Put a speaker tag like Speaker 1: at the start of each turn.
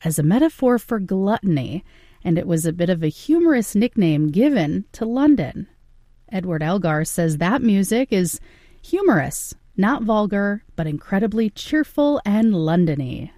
Speaker 1: as a metaphor for gluttony, and it was a bit of a humorous nickname given to London. Edward Elgar says that music is humorous, not vulgar, but incredibly cheerful and Londony.